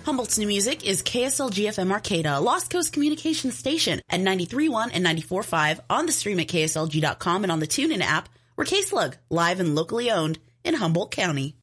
Humboldt's new music is KSLG-FM Arcata, Lost Coast Communications Station at 93.1 and 94.5 on the stream at KSLG.com and on the TuneIn app. We're K-Slug, live and locally owned in Humboldt County.